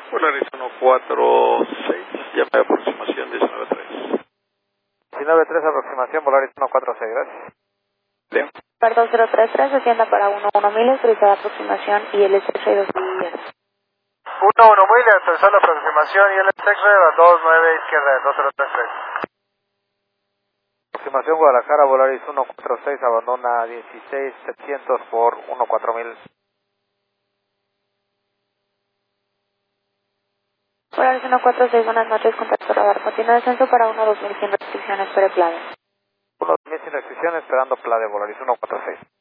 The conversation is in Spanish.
Polaris 146, llame de aproximación 19-3. 19-3, aproximación, Polaris 146, gracias. Bien. Par 2033, descienda para 11.000, autorizada aproximación y el estrecho y 2010. 1-1 muy, autorizada la aproximación y el X-Ray 29 izquierda, 2033. Aproximación Guadalajara, Volaris 146, abandona 16700 por 14000. Polaris 146, buenas noches, contacto radar. Continúa descenso para 1-2100, restricciones preplado. 1-2000 sin restricciones, esperando PLA de Volaris 146.